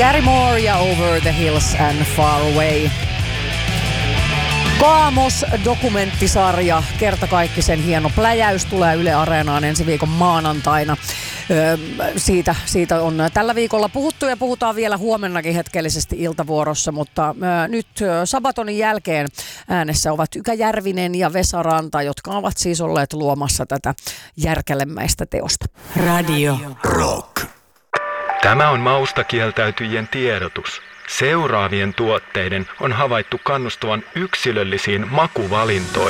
Gary Moore ja Over the Hills and Far Away. Kaamos-dokumenttisarja, kertakaikkisen hieno pläjäys, tulee Yle Areenaan ensi viikon maanantaina. Siitä on tällä viikolla puhuttu ja puhutaan vielä huomennakin hetkellisesti iltavuorossa, mutta nyt Sabatonin jälkeen äänessä ovat Ykä Järvinen ja Vesa Ranta, jotka ovat siis olleet luomassa tätä järkälemäistä teosta. Radio Rock. Tämä on maustakieltäytyjien tiedotus. Seuraavien tuotteiden on havaittu kannustavan yksilöllisiin makuvalintoihin.